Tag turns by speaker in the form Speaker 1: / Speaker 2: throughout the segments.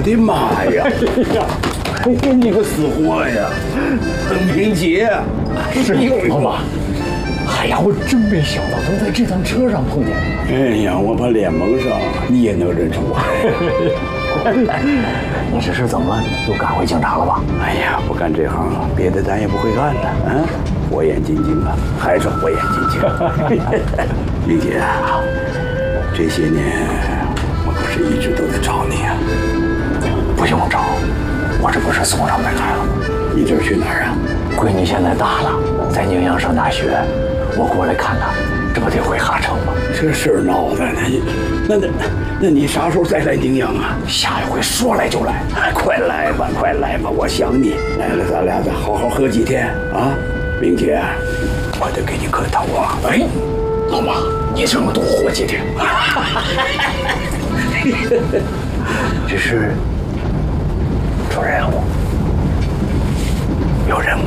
Speaker 1: 的妈呀！哎呀，你个死货呀，邓平杰！
Speaker 2: 是老马。哎呀，我真没想到能在这趟车上碰见你。
Speaker 1: 哎呀，我把脸蒙上，你也能认出我。
Speaker 2: 你这是怎么了？又赶回警察了吧？
Speaker 1: 哎呀，不干这行，别的咱也不会干的啊！火眼金睛啊，还是火眼金睛。冰姐，这些年我可是一直都在找你啊。
Speaker 2: 不用找，我这不是送上门来了吗？
Speaker 1: 你这是去哪儿啊？
Speaker 2: 闺女现在大了，在宁阳上大学，我过来看她，这不得回哈城吗？
Speaker 1: 这事儿闹的，那你啥时候再来宁阳啊？
Speaker 2: 下一回说来就来。
Speaker 1: 快来吧，快来吧，我想你。来了，咱俩再好好喝几天啊！明姐，我得给你磕头啊！
Speaker 2: 哎，老马，你这么多活几天？这是出任务，有任务。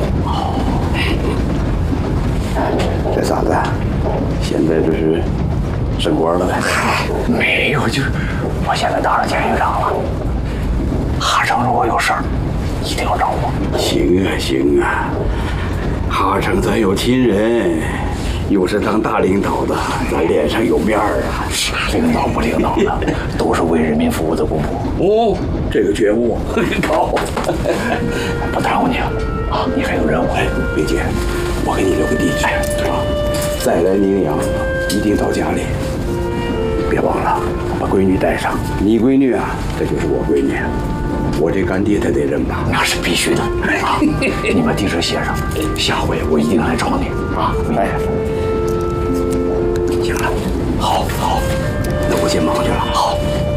Speaker 1: 这咋的？现在这是升官了呗？
Speaker 2: 没有，就是我现在当上监狱长了。哈城如果有事儿，一定要找我。
Speaker 1: 行啊，行啊，哈城咱有亲人，又是当大领导的，咱脸上有面儿啊。
Speaker 2: 领导不领导的，都是为人民服务的公仆。
Speaker 1: 哦，这个觉悟高。
Speaker 2: 不耽误你了啊！你还有任务。
Speaker 1: 哎，别姐，我给你留个地址啊，再来宁阳一定到家里，别忘了把闺女带上。你闺女啊，这就是我闺女，我这干爹他得认吧？
Speaker 2: 那是必须的啊！你把地址写上，下回我一定来找你啊！
Speaker 1: 哎，行了，好，那我先忙去了。
Speaker 2: 好。